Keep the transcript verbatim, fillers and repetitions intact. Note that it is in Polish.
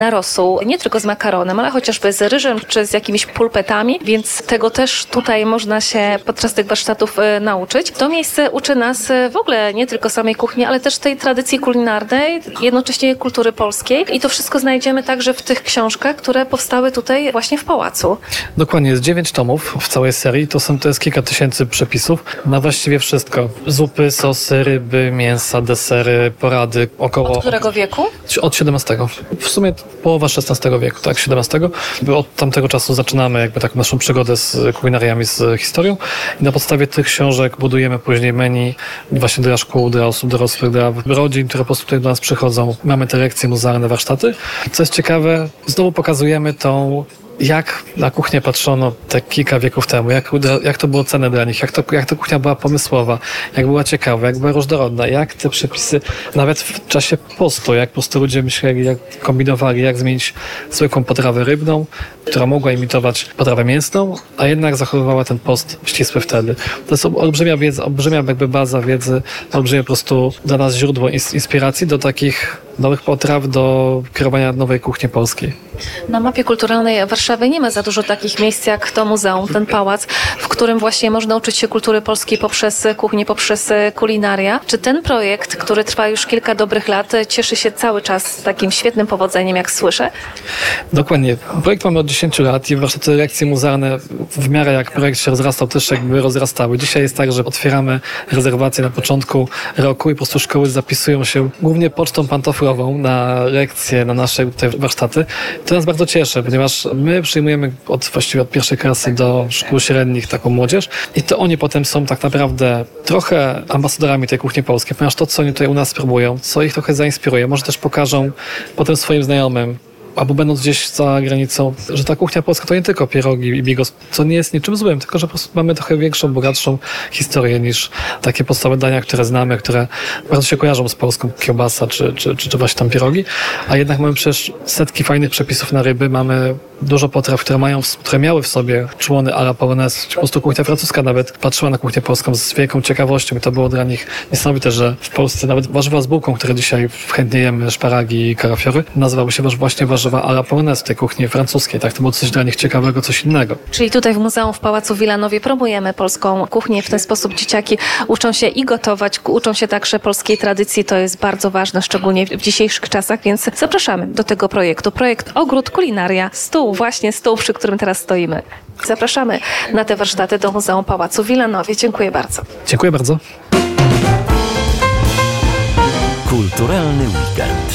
na rosół, nie tylko z makaronem, ale chociażby z ryżem czy z jakimiś pulpetami, więc tego też tutaj można się podczas tych warsztatów y, nauczyć. To miejsce uczy nas y, w ogóle nie tylko samej kuchni, ale też tej tradycji kulinarnej, jednocześnie kultury polskiej i to wszystko znajdziemy także w tych książkach, które powstały tutaj właśnie w pałacu. Dokładnie, jest dziewięć tomów w całej serii, to są to jest kilka tysięcy przepisów na właściwie wszystko. Zupy, sosy, ryby, mięsa, desery, porady, około... Od którego wieku? Od siedemnastego. W sumie połowa szesnastego wieku, tak, siedemnastego. Od tamtego czasu zaczynamy jakby taką naszą przygodę z kulinariami, z historią i na podstawie tych książek budujemy później menu właśnie dla szkół, dla osób dorosłych, dla rodzin, które po prostu tutaj do nas przychodzą. Mamy te lekcje muzealne, warsztaty. Co jest ciekawe, znowu pokazujemy tą jak na kuchnię patrzono te kilka wieków temu, jak, jak to było cenne dla nich, jak to, jak to kuchnia była pomysłowa, jak była ciekawa, jak była różnorodna, jak te przepisy, nawet w czasie postu, jak po prostu ludzie myśleli, jak kombinowali, jak zmienić zwykłą potrawę rybną, która mogła imitować potrawę mięsną, a jednak zachowywała ten post ścisły wtedy. To jest olbrzymia wiedza, olbrzymia jakby baza wiedzy, olbrzymie po prostu dla nas źródło inspiracji do takich nowych potraw, do kreowania nowej kuchni polskiej. Na mapie kulturalnej Warszawy nie ma za dużo takich miejsc jak to muzeum, ten pałac, w którym właśnie można uczyć się kultury polskiej poprzez kuchnię, poprzez kulinaria. Czy ten projekt, który trwa już kilka dobrych lat, cieszy się cały czas takim świetnym powodzeniem, jak słyszę? Dokładnie. Projekt mamy od dziesięciu lat i właśnie te lekcje muzealne w miarę jak projekt się rozrastał, też jakby rozrastały. Dzisiaj jest tak, że otwieramy rezerwacje na początku roku i po prostu szkoły zapisują się głównie pocztą pantoflową na lekcje, na nasze tutaj warsztaty. To nas bardzo cieszy, ponieważ my przyjmujemy od, właściwie od pierwszej klasy do szkół średnich taką młodzież i to oni potem są tak naprawdę trochę ambasadorami tej kuchni polskiej, ponieważ to, co oni tutaj u nas spróbują, co ich trochę zainspiruje, może też pokażą potem swoim znajomym, albo będąc gdzieś za granicą, że ta kuchnia polska to nie tylko pierogi i bigos, co nie jest niczym złym, tylko że po prostu mamy trochę większą, bogatszą historię niż takie podstawowe dania, które znamy, które bardzo się kojarzą z Polską, kiełbasa czy, czy, czy, czy właśnie tam pierogi, a jednak mamy przecież setki fajnych przepisów na ryby, mamy dużo potraw, które mają, które miały w sobie człony à la polonaise, czy po prostu kuchnia francuska nawet patrzyła na kuchnię polską z wielką ciekawością i to było dla nich niesamowite, że w Polsce nawet warzywa z bułką, które dzisiaj chętnie jemy, szparagi i karafiory, nazywały się właśnie warzywa à la polonaise w tej kuchni francuskiej, tak? To było coś dla nich ciekawego, coś innego. Czyli tutaj w muzeum w Pałacu Wilanowie promujemy polską kuchnię, w ten sposób dzieciaki uczą się i gotować, uczą się także polskiej tradycji, to jest bardzo ważne, szczególnie w dzisiejszych czasach, więc zapraszamy do tego projektu. Projekt Ogród Kulinaria, stół, właśnie stół, przy którym teraz stoimy. Zapraszamy na te warsztaty do Muzeum Pałacu Wilanowie. Dziękuję bardzo. Dziękuję bardzo. Kulturalny weekend.